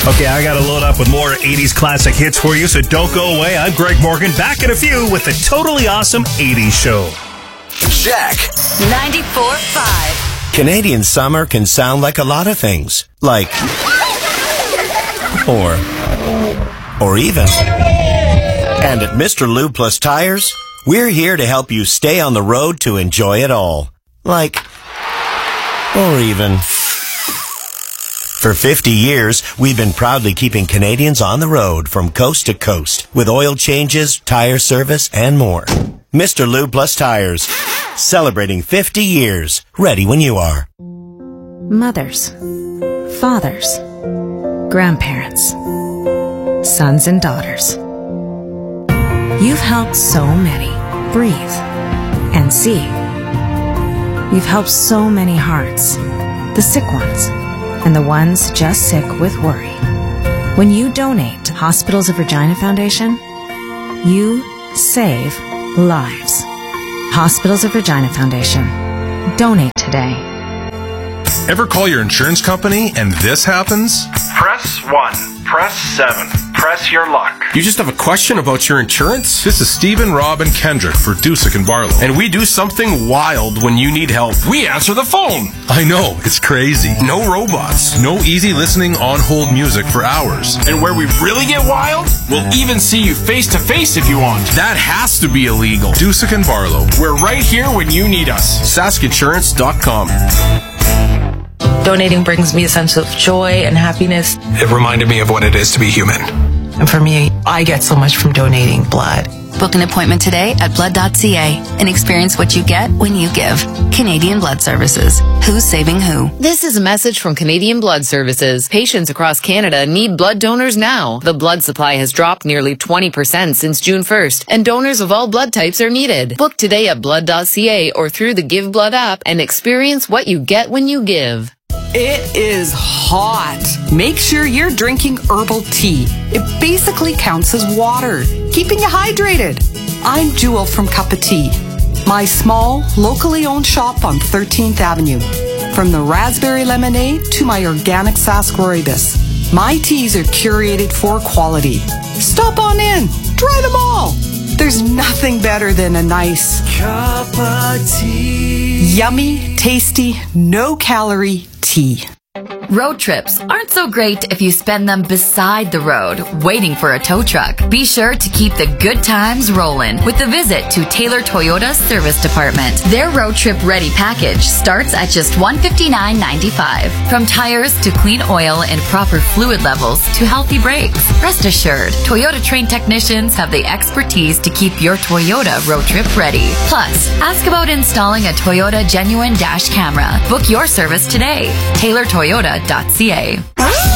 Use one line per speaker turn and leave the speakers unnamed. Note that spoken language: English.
Okay, I got to load up with more 80s classic hits for you, so don't go away. I'm Greg Morgan, back in a few with the totally awesome 80s show.
Jack.
94.5.
Canadian summer can sound like a lot of things. Like, or even. And at Mr. Lube Plus Tires, we're here to help you stay on the road to enjoy it all. Like, or even. For 50 years, we've been proudly keeping Canadians on the road from coast to coast with oil changes, tire service, and more. Mr. Lube Plus Tires, celebrating 50 years. Ready when you are.
Mothers, fathers, grandparents, sons and daughters. You've helped so many breathe and see. You've helped so many hearts, the sick ones, and the ones just sick with worry. When you donate to Hospitals of Regina Foundation, you save lives. Hospitals of Regina Foundation. Donate today.
Ever call your insurance company and this happens?
Press 1. Press 7. Press your luck.
You just have a question about your insurance? This is Stephen, Rob, and Kendrick for Dusick and Barlow. And we do something wild when you need help. We answer the phone. I know, it's crazy. No robots. No easy listening on-hold music for hours.
And where we really get wild, we'll even see you face to face if you want.
That has to be illegal. Dusick and Barlow.
We're right here when you need us.
SaskInsurance.com.
Donating brings me a sense of joy and happiness.
It reminded me of what it is to be human.
And for me, I get so much from donating blood.
Book an appointment today at blood.ca and experience what you get when you give. Canadian Blood Services. Who's saving who?
This is a message from Canadian Blood Services. Patients across Canada need blood donors now. The blood supply has dropped nearly 20% since June 1st, and donors of all blood types are needed. Book today at blood.ca or through the Give Blood app and experience what you get when you give.
It is hot. Make sure you're drinking herbal tea. It basically counts as water, keeping you hydrated. I'm Jewel from Cup of Tea, my small, locally owned shop on 13th Avenue. From the raspberry lemonade to my organic sarsaparilla, my teas are curated for quality. Stop on in, try them all. There's nothing better than a nice cup of tea. Yummy, tasty, no-calorie tea.
Road trips aren't so great if you spend them beside the road, waiting for a tow truck. Be sure to keep the good times rolling with a visit to Taylor Toyota's service department. Their road trip ready package starts at just $159.95. From tires to clean oil and proper fluid levels to healthy brakes. Rest assured, Toyota trained technicians have the expertise to keep your Toyota road trip ready. Plus, ask about installing a Toyota Genuine Dash Camera. Book your service today. TaylorToyota.ca.